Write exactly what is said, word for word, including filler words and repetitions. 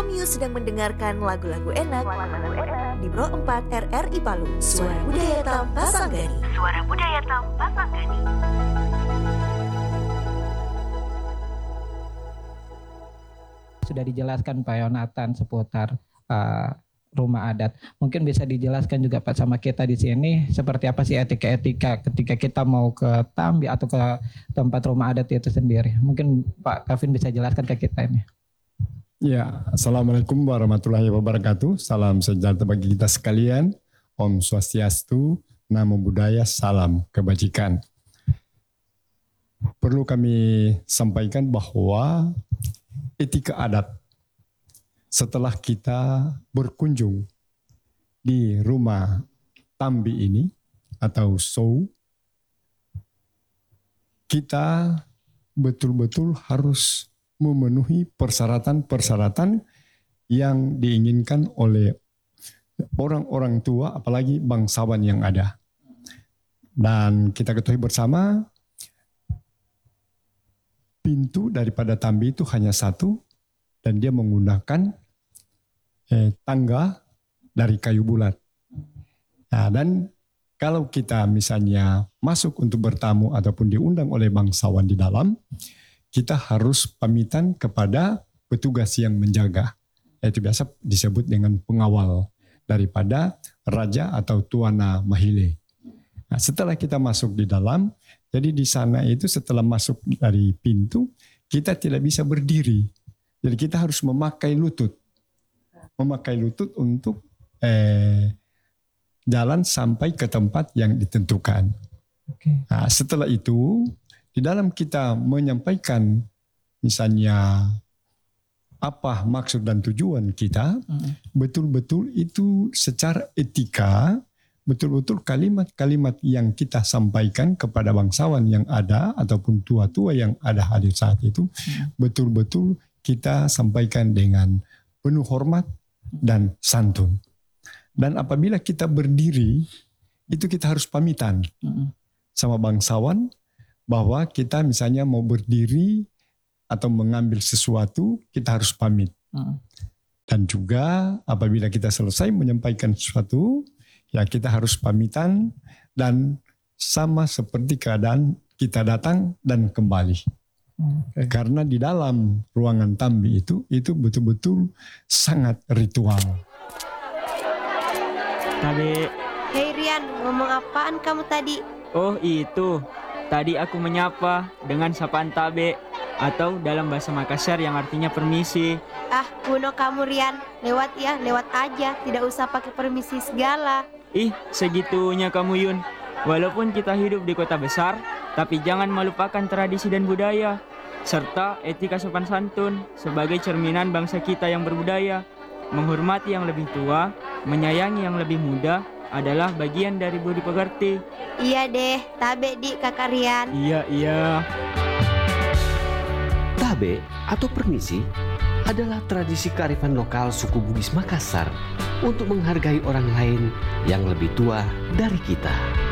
Om Yu sedang mendengarkan lagu-lagu enak di Bro empat R R I Palu. Suara Budaya Tam Pasanggani. Suara Budaya Tam Pasanggani. Sudah dijelaskan Pak Yonatan seputar uh, rumah adat. Mungkin bisa dijelaskan juga Pak sama kita di sini seperti apa sih etika-etika ketika kita mau ke Tambi atau ke tempat rumah adat itu sendiri. Mungkin Pak Kevin bisa jelaskan ke kita ini. Ya, Assalamualaikum warahmatullahi wabarakatuh. Salam sejahtera bagi kita sekalian. Om Swastiastu, Namo Buddhaya, salam kebajikan. Perlu kami sampaikan bahwa etika adat setelah kita berkunjung di rumah Tambi ini atau Sou, kita betul-betul harus memenuhi persyaratan-persyaratan yang diinginkan oleh orang-orang tua, apalagi bangsawan yang ada. Dan kita ketahui bersama, pintu daripada Tambi itu hanya satu, dan dia menggunakan eh, tangga dari kayu bulat. Nah, dan kalau kita misalnya masuk untuk bertamu ataupun diundang oleh bangsawan di dalam, kita harus pamitan kepada petugas yang menjaga. Itu biasa disebut dengan pengawal daripada raja atau tuana mahile. Nah, setelah kita masuk di dalam, jadi di sana itu setelah masuk dari pintu, kita tidak bisa berdiri. Jadi kita harus memakai lutut. Memakai lutut untuk eh, jalan sampai ke tempat yang ditentukan. Okay. Nah, setelah itu, di dalam kita menyampaikan misalnya apa maksud dan tujuan kita, mm. betul-betul itu secara etika, betul-betul kalimat-kalimat yang kita sampaikan kepada bangsawan yang ada ataupun tua-tua yang ada hadir saat itu, mm. betul-betul kita sampaikan dengan penuh hormat dan santun. Dan apabila kita berdiri, itu kita harus pamitan mm. sama bangsawan, bahwa kita misalnya mau berdiri atau mengambil sesuatu, kita harus pamit. Hmm. Dan juga apabila kita selesai menyampaikan sesuatu, ya kita harus pamitan dan sama seperti keadaan kita datang dan kembali. Hmm. Okay. Karena di dalam ruangan Tambi itu, itu betul-betul sangat ritual. Tabe. Hei Rian, ngomong apaan kamu tadi? Oh itu. Tadi aku menyapa dengan sapaan Tabe atau dalam bahasa Makassar yang artinya permisi. Ah, kuno kamu Rian. Lewat ya, lewat aja. Tidak usah pakai permisi segala. Ih, segitunya kamu Yun. Walaupun kita hidup di kota besar, tapi jangan melupakan tradisi dan budaya, serta etika sopan santun sebagai cerminan bangsa kita yang berbudaya. Menghormati yang lebih tua, menyayangi yang lebih muda, adalah bagian dari budi pekerti. Iya deh, Tabe di Kakak Rian. Iya, iya. Tabe atau permisi adalah tradisi kearifan lokal suku Bugis Makassar untuk menghargai orang lain yang lebih tua dari kita.